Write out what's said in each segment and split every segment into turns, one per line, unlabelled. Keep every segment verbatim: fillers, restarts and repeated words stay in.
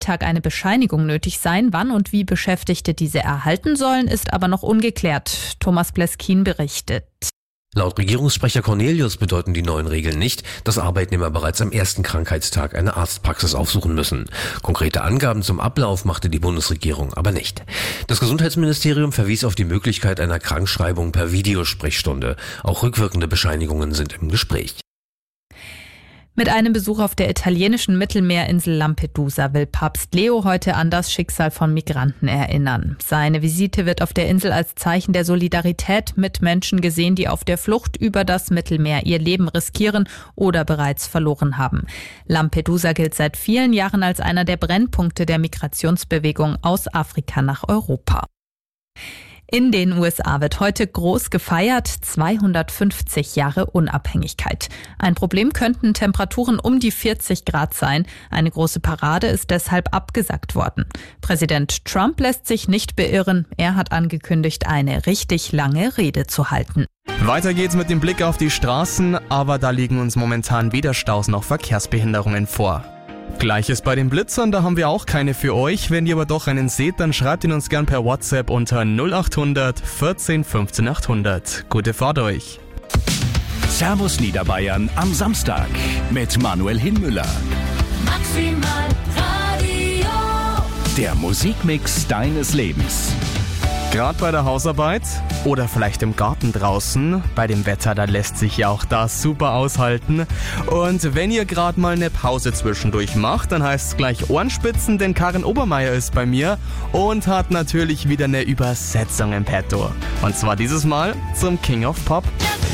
Tag eine Bescheinigung nötig sein. Wann und wie Beschäftigte diese erhalten sollen, ist aber noch ungeklärt. Thomas Pleskin berichtet.
Laut Regierungssprecher Cornelius bedeuten die neuen Regeln nicht, dass Arbeitnehmer bereits am ersten Krankheitstag eine Arztpraxis aufsuchen müssen. Konkrete Angaben zum Ablauf machte die Bundesregierung aber nicht. Das Gesundheitsministerium verwies auf die Möglichkeit einer Krankschreibung per Videosprechstunde. Auch rückwirkende Bescheinigungen sind im Gespräch.
Mit einem Besuch auf der italienischen Mittelmeerinsel Lampedusa will Papst Leo heute an das Schicksal von Migranten erinnern. Seine Visite wird auf der Insel als Zeichen der Solidarität mit Menschen gesehen, die auf der Flucht über das Mittelmeer ihr Leben riskieren oder bereits verloren haben. Lampedusa gilt seit vielen Jahren als einer der Brennpunkte der Migrationsbewegung aus Afrika nach Europa. In den U S A wird heute groß gefeiert, zweihundertfünfzig Jahre Unabhängigkeit. Ein Problem könnten Temperaturen um die vierzig Grad sein. Eine große Parade ist deshalb abgesagt worden. Präsident Trump lässt sich nicht beirren. Er hat angekündigt, eine richtig lange Rede zu halten.
Weiter geht's mit dem Blick auf die Straßen, aber da liegen uns momentan weder Staus noch Verkehrsbehinderungen vor. Gleiches bei den Blitzern, da haben wir auch keine für euch. Wenn ihr aber doch einen seht, dann schreibt ihn uns gern per WhatsApp unter null acht hundert vierzehn fünfzehn achthundert. Gute Fahrt euch.
Servus Niederbayern am Samstag mit Manuel Hinmüller.
Maximal Radio.
Der Musikmix deines Lebens.
Gerade bei der Hausarbeit oder vielleicht im Garten draußen. Bei dem Wetter, da lässt sich ja auch das super aushalten. Und wenn ihr gerade mal eine Pause zwischendurch macht, dann heißt es gleich Ohrenspitzen, denn Karin Obermeier ist bei mir und hat natürlich wieder eine Übersetzung im Petto. Und zwar dieses Mal zum King of Pop.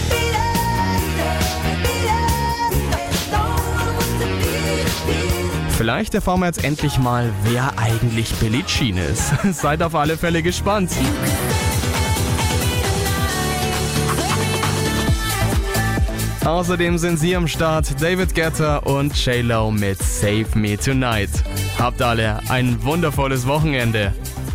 Vielleicht erfahren wir jetzt endlich mal, wer eigentlich Billie Jean ist. Seid auf alle Fälle gespannt. Außerdem sind sie am Start, David Guetta und J Lo mit Save Me Tonight. Habt alle ein wundervolles Wochenende.